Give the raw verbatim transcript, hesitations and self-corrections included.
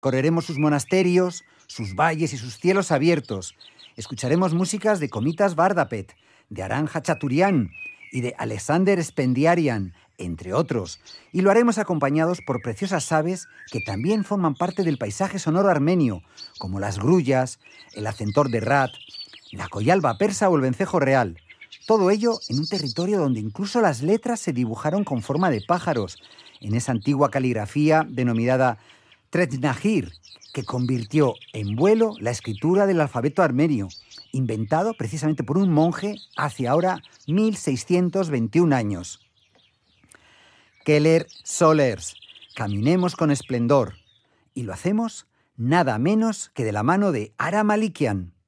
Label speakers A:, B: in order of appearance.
A: Correremos sus monasterios, sus valles y sus cielos abiertos. Escucharemos músicas de Komitas Vardapet, de Aran Hachaturian y de Alexander Spendiarian, entre otros. Y lo haremos acompañados por preciosas aves que también forman parte del paisaje sonoro armenio, como las grullas, el acentor de rat, la coyalba persa o el vencejo real. Todo ello en un territorio donde incluso las letras se dibujaron con forma de pájaros, en esa antigua caligrafía denominada Tretnahir, que convirtió en vuelo la escritura del alfabeto armenio, inventado precisamente por un monje hace ahora mil seiscientos veintiún años. Keller Solers, caminemos con esplendor. Y lo hacemos nada menos que de la mano de Ara Malikian.